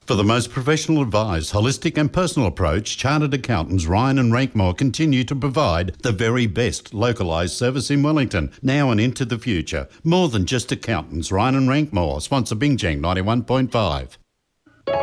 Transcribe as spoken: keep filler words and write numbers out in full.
For the most professional advice, holistic and personal approach, Chartered Accountants Ryan and Rankmore continue to provide the very best localised service in Wellington, now and into the future. More than just accountants, Ryan and Rankmore, sponsor Bingjang ninety-one point five.